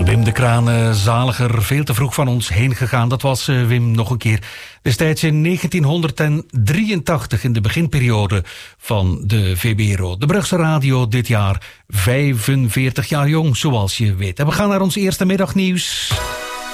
Wim de Kraan, zaliger, veel te vroeg van ons heen gegaan. Dat was Wim nog een keer destijds in 1983 in de beginperiode van de VBRO. De Brugse Radio dit jaar 45 jaar jong, zoals je weet. En we gaan naar ons eerste middagnieuws.